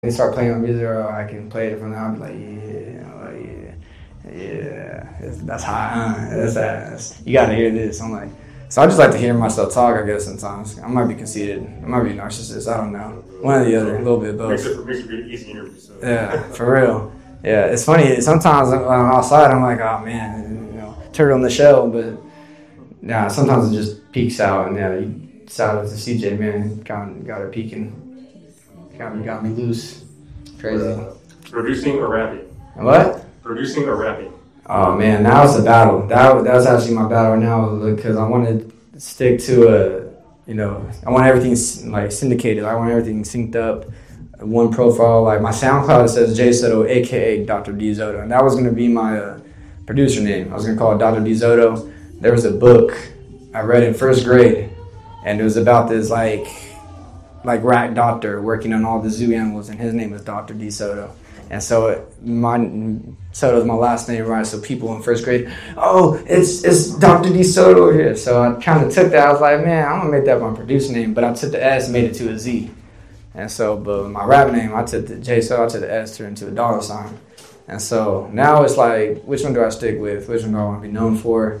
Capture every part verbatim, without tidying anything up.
They start playing on music, or I can play it from now. I'll be like, yeah, oh, yeah, yeah, that's, that's hot. Uh, that's, that's, you got to hear this. I'm like, so I just like to hear myself talk, I guess, sometimes. I might be conceited. I might be a narcissist. I don't know. One or the other, a little bit of both. Makes it, makes it a really easy interview. So. Yeah, for real. Yeah, it's funny. Sometimes when I'm outside, I'm like, oh, man, you know, turtle on the shell. But, yeah, sometimes it just peaks out. And, yeah, you shout out to C J, man. Got, got her peaking. Got me, got me loose. Crazy. Uh, producing or rapping? What? Producing or rapping? Oh man, that was a battle. That that was actually my battle right now because I want to stick to a, you know, I want everything like syndicated. I want everything synced up. One profile, like my SoundCloud says Jay Soto, aka Doctor D Soto, and that was gonna be my uh, producer name. I was gonna call it Doctor D Soto. There was a book I read in first grade, and it was about this like. like rat doctor working on all the zoo animals, and his name is Doctor D Soto. And so it, my Soto is my last name, right? So people in first grade, oh, it's it's Doctor D Soto here. So I kind of took that. I was like, man, I'm gonna make that my producer name, but I took the S and made it to a Z. And so, but my rap name, I took the J Soto, I took the S, turned into a dollar sign. And so now it's like, which one do I stick with? Which one do I want to be known for?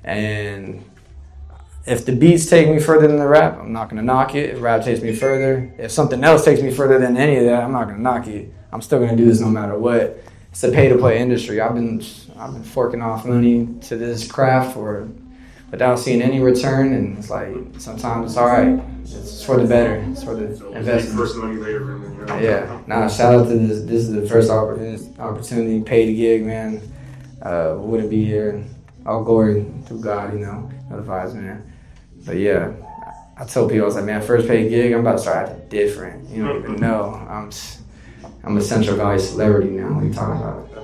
And if the beats take me further than the rap, I'm not going to knock it. If rap takes me further, if something else takes me further than any of that, I'm not going to knock it. I'm still going to do this no matter what. It's a pay-to-play industry. I've been I've been forking off money to this craft for without seeing any return, and it's like sometimes it's all right. It's for the better. It's for the so investment. First money later, you know? Yeah. Nah, shout out to this. This is the first opportunity, paid gig, man. Uh, wouldn't be here. All glory to God, you know, notifies, man. But yeah, I told people, I was like, man, first paid gig, I'm about to start acting different. You don't even know. I'm I'm a Central Valley celebrity now. What are you talking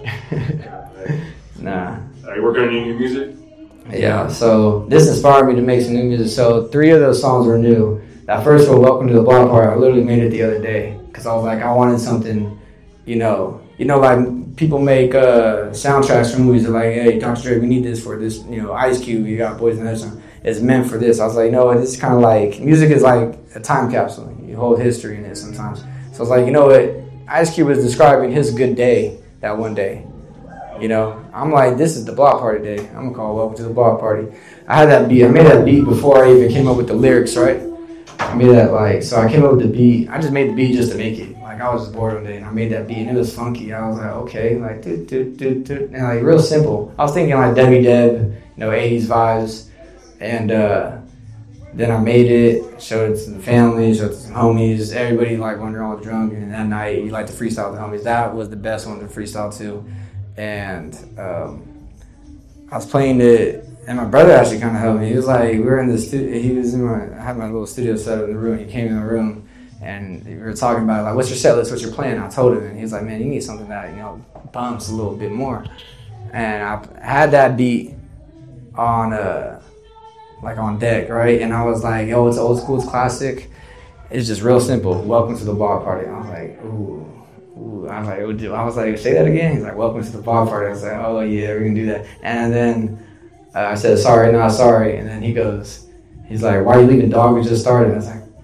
about? Nah. Are you working on any new music? Yeah, so this inspired me to make some new music. So three of those songs were new. That first one, Welcome to the Block Party, I literally made it the other day. Because I was like, I wanted something, you know, you know, like people make uh, soundtracks for movies. They're like, hey, Doctor Dre, we need this for this, you know, Ice Cube, you got Boys and Headstone. It's meant for this. I was like, no, this is kind of like, music is like a time capsule. You hold history in it sometimes. So I was like, you know what? Ice Cube was describing his good day that one day. You know, I'm like, this is the block party day. I'm gonna call Welcome to the Block Party. I had that beat. I made that beat before I even came up with the lyrics, right? I made that like, so I came up with the beat. I just made the beat just to make it. Like I was just bored one day and I made that beat and it was funky. I was like, okay, like, do, do, do, do. And like real simple. I was thinking like Debbie Deb, you know, eighties vibes. And uh, then I made it, showed it to the family, showed it to some homies. Everybody like when they're all drunk, and that night you like to freestyle with the homies. That was the best one to freestyle to. And um, I was playing it, and my brother actually kind of helped me. He was like, we were in the studio. He was in my, I had my little studio set up in the room. He came in the room, and we were talking about like, what's your set list? What's your plan? I told him, and he was like, man, you need something that you know bumps a little bit more. And I had that beat on uh. like on deck, right? And I was like, yo, it's old school, it's classic. It's just real simple. Welcome to the Block Party. I was like, ooh, ooh. I was like, ooh, I was like, say that again? He's like, welcome to the Block Party. I was like, oh yeah, we're gonna do that. And then uh, I said, sorry, not sorry. And then he goes, he's like, why are you leaving, dog? We just started. I was like,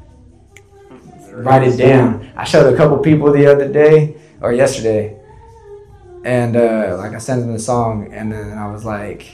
write it down. I showed a couple people the other day, or yesterday, and uh, like I sent them the song, and then I was like,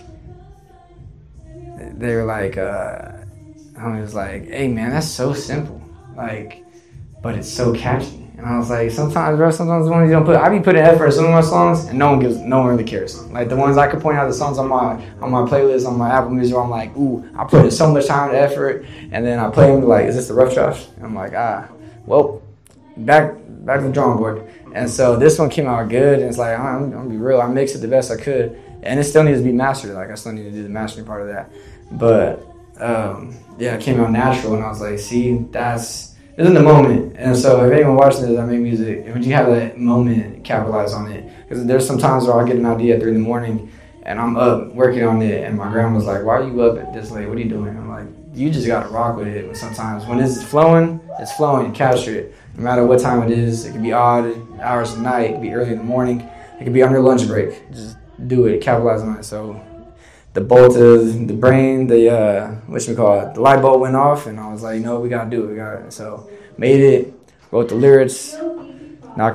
they were like, uh, I was like, hey man, that's so simple, like, but it's so catchy. And I was like, sometimes, bro, sometimes the ones you don't put, I be putting effort in some of my songs, and no one gives, no one really cares. Like the ones I could point out, the songs on my on my playlist on my Apple Music, where I'm like, ooh, I put in so much time and effort, and then I play them like, is this the rough draft? And I'm like, ah, well, back back to the drawing board. And so this one came out good, and it's like, I'm, I'm gonna be real, I mixed it the best I could, and it still needs to be mastered. Like I still need to do the mastering part of that. But um, yeah, it came out natural, and I was like, see, that's it's in the moment. And so if anyone watching this, I make music, when you have that moment, capitalize on it. Because there's some times where I get an idea at three in the morning, and I'm up working on it, and my grandma's like, why are you up at this late? What are you doing? I'm like, you just got to rock with it. Sometimes when it's flowing, it's flowing. Capture it. No matter what time it is. It could be odd hours of night. It could be early in the morning. It could be on your lunch break. Just do it. Capitalize on it. So the bolt of the brain, the, uh, what you call it, the light bulb went off, and I was like, no, we got to do it. We got it. So made it, wrote the lyrics,